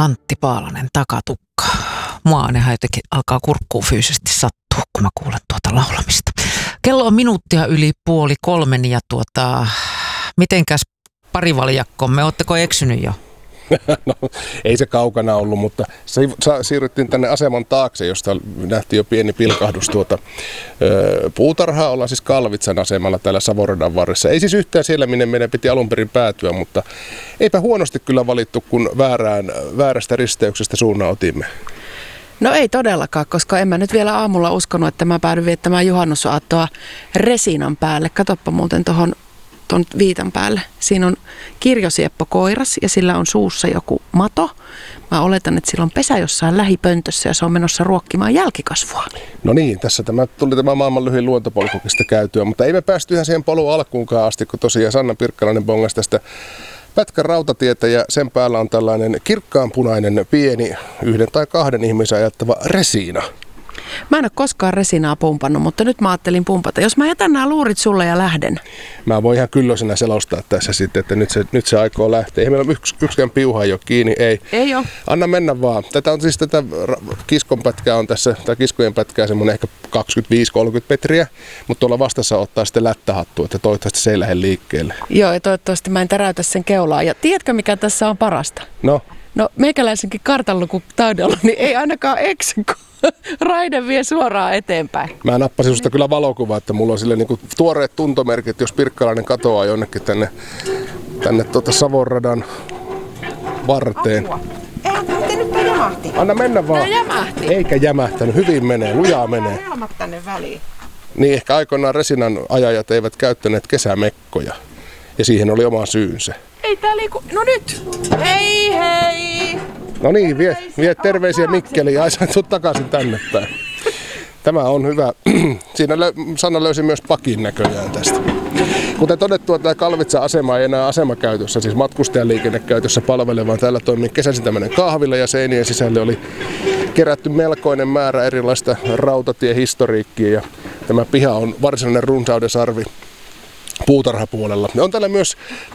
Antti Paalanen, Takatukka. Mua aina jotenkin alkaa kurkkuun fyysisesti sattua, kun mä kuulen tuota laulamista. Kello on minuuttia yli 2:30 ja mitenkäs parivaljakkomme, ootteko eksynyt jo? No, ei se kaukana ollut, mutta siirryttiin tänne aseman taakse, josta nähtiin jo pieni pilkahdus puutarhaa. Ollaan siis Kalvitsan asemalla täällä Savoradan varressa. Ei siis yhtään siellä, minne meidän piti alun perin päätyä, mutta eipä huonosti kyllä valittu, kun väärästä risteyksestä suunnan otimme. No ei todellakaan, koska en mä nyt vielä aamulla uskonut, että mä päädyin viettämään juhannusaattoa Resinan päälle. Katoppa muuten tuon viitan päälle. Siinä on kirjosieppo koiras ja sillä on suussa joku mato. Mä oletan, että sillä on pesä jossain lähipöntössä ja se on menossa ruokkimaan jälkikasvua. No niin, tässä tuli tämä maailman lyhyin luontopolkukista käytyä, mutta ei me päästy ihan siihen polun alkuunkaan asti, kun tosiaan Sanna Pirkkalainen bongasi tästä pätkän rautatietä ja sen päällä on tällainen kirkkaanpunainen pieni 1 tai 2 ihmisen ajattava Resina. Mä en ole koskaan Resinaa pumpannut, mutta nyt mä ajattelin pumpata. Jos mä jätän nämä luurit sulle ja lähden. Mä voin ihan kyllösenä selostaa tässä sitten, että nyt se aikoo lähteä. Ei meillä yksikään piuha ei ole kiinni, ei. Ei ole. Anna mennä vaan. Tätä on siis tätä kiskon pätkää on tässä, tai kiskojen pätkää semmoinen ehkä 25-30 metriä, mutta tuolla vastassa ottaa sitten lättähattu, että toivottavasti se ei lähde liikkeelle. Joo, ja toivottavasti mä en täräytä sen keulaa. Ja tiedätkö mikä tässä on parasta? No meikäläisenkin kartanlukutaidolla, niin ei ainakaan eksy, kun raide vie suoraan eteenpäin. Mä nappasin susta kyllä valokuvaa, että mulla on sille niinku tuoreet tuntomerkit, jos Pirkkalainen katoaa jonnekin tänne Savonradan varteen. Ei, nyt jämähti. Anna mennä vaan. No jämähti. Eikä jämähtänyt, hyvin menee, lujaa menee. Helmat tänne väliin. Niin, ehkä aikoinaan Resinan ajajat eivät käyttäneet kesämekkoja ja siihen oli oma syynsä. Ei tää liiku. No nyt. Hei. No niin, vie terveisiä Mikkeliin ja Aisa, tuu takaisin tänne päin. Tämä on hyvä. Siinä Sanna löysi myös pakin näköjään tästä. Kuten todettua, tämä Kalvitsan asema ei enää asemakäytössä, siis matkustajaliikennekäytössä palvele, vaan täällä toimii kesäisin tämmöinen kahvila ja seinien sisälle oli kerätty melkoinen määrä erilaista rautatiehistoriikkia ja tämä piha on varsinainen runsaudensarvi puutarhapuolella. Ja on täällä myös